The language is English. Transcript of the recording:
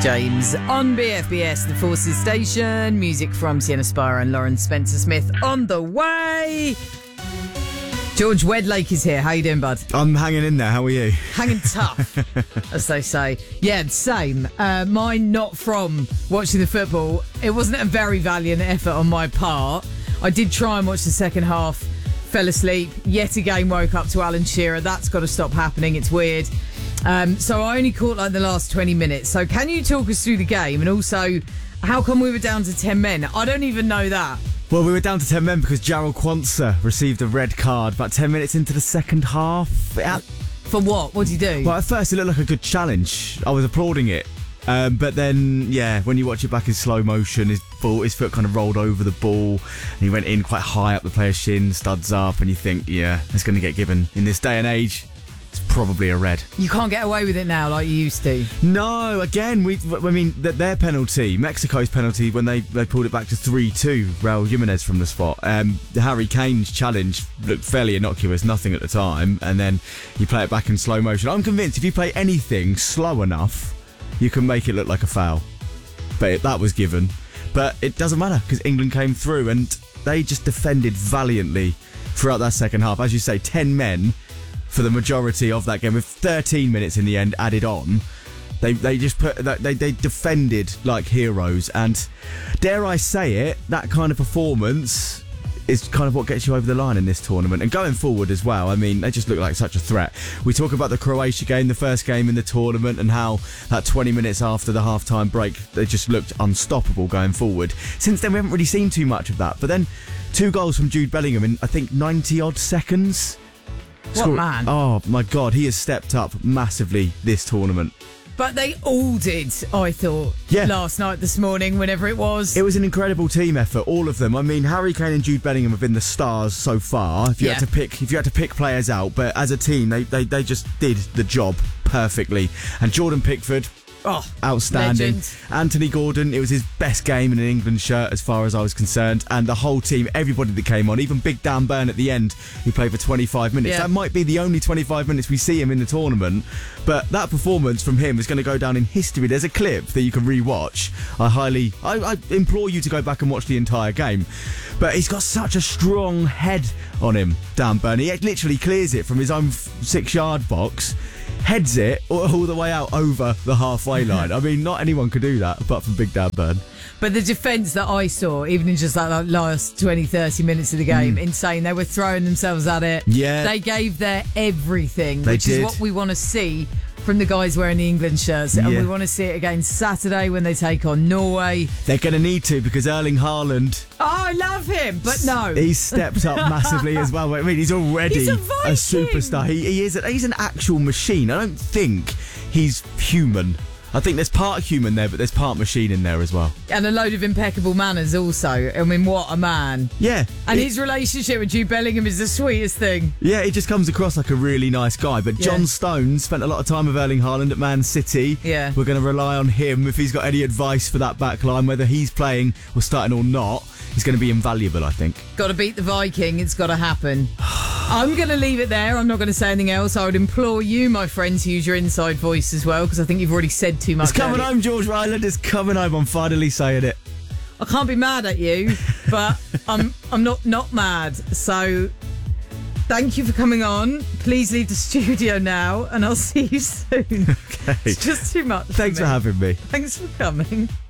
James on BFBS, the Forces Station. Music from Sienna Spire and Lauren Spencer Smith on the way. George Wedlake is here. How you doing, bud? I'm hanging in there. How are you? Hanging tough, as they say. Yeah, same. Mine not from watching the football. It wasn't a very valiant effort on my part. I did try and watch the second half, fell asleep, yet again woke up to Alan Shearer. That's got to stop happening. It's weird. So I only caught like the last 20 minutes. So can you talk us through the game? And also, how come we were down to 10 men? I don't even know that. Well, we were down to 10 men because Jarrell Quansah received a red card about 10 minutes into the second half. For what? What did he do? Well, at first it looked like a good challenge. I was applauding it. But then, yeah, when you watch it back in slow motion, his foot kind of rolled over the ball and he went in quite high up the player's shin, studs up, and you think, yeah, it's going to get given. In this day and age, it's probably a red. You can't get away with it now like you used to. No, again, their penalty, Mexico's penalty, when they pulled it back to 3-2, Raul Jimenez from the spot. Harry Kane's challenge looked fairly innocuous, nothing at the time, and then you play it back in slow motion. I'm convinced if you play anything slow enough, you can make it look like a foul. But that was given. But it doesn't matter because England came through and they just defended valiantly throughout that second half. As you say, 10 men for the majority of that game, with 13 minutes in the end added on. They defended like heroes, and dare I say it, that kind of performance is kind of what gets you over the line in this tournament. And going forward as well, I mean, they just look like such a threat. We talk about the Croatia game, the first game in the tournament, and how that 20 minutes after the half-time break, they just looked unstoppable going forward. Since then, we haven't really seen too much of that. But then 2 goals from Jude Bellingham in, I think, 90-odd seconds. What man? Oh, my God, he has stepped up massively this tournament. But they all did, I thought, last night, this morning, whenever it was. It was an incredible team effort, all of them. I mean, Harry Kane and Jude Bellingham have been the stars so far. If you had to pick players out, but as a team, they just did the job perfectly. And Jordan Pickford, outstanding. Legend. Anthony Gordon, it was his best game in an England shirt as far as I was concerned. And the whole team, everybody that came on, even Big Dan Burn at the end, who played for 25 minutes. Yeah. That might be the only 25 minutes we see him in the tournament. But that performance from him is going to go down in history. There's a clip that you can re-watch. I implore you to go back and watch the entire game. But he's got such a strong head on him, Dan Burn. He literally clears it from his own 6-yard box, heads it all the way out over the halfway line. I mean, not anyone could do that apart from Big Dan Burn. But the defence that I saw, even in just like that last 20-30 minutes of the game, insane. They were throwing themselves at it. Yeah. They gave their everything, They which did. is what we want to see from the guys wearing the England shirts. And we want to see it again Saturday when they take on Norway. They're going to need to, because Erling Haaland... Oh, I love him, but no. He's stepped up massively as well. I mean, he's already He's a a Viking. superstar. He's an actual machine. I don't think he's human. I think there's part human there, but there's part machine in there as well. And a load of impeccable manners also. I mean, what a man. Yeah. And his relationship with Jude Bellingham is the sweetest thing. Yeah, he just comes across like a really nice guy. But John Stones spent a lot of time with Erling Haaland at Man City. Yeah. We're going to rely on him if he's got any advice for that back line, whether he's playing or starting or not. He's going to be invaluable, I think. Got to beat the Viking. It's got to happen. I'm going to leave it there. I'm not going to say anything else. I would implore you, my friend, to use your inside voice as well, because I think you've already said too much. It's coming home, George Ryland. It's coming home. I'm finally saying it. I can't be mad at you, but I'm not mad. So thank you for coming on. Please leave the studio now, and I'll see you soon. Okay. It's just too much. Thanks for having me. Thanks for coming.